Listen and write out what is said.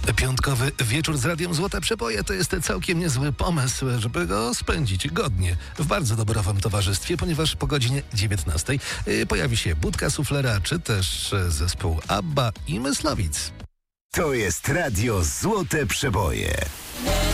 Piątkowy wieczór z Radiem Złote Przeboje to jest całkiem niezły pomysł, żeby go spędzić godnie w bardzo dobrowym towarzystwie, ponieważ po godzinie 19 pojawi się Budka Suflera, czy też zespół ABBA i Myslowic. To jest Radio Złote Przeboje.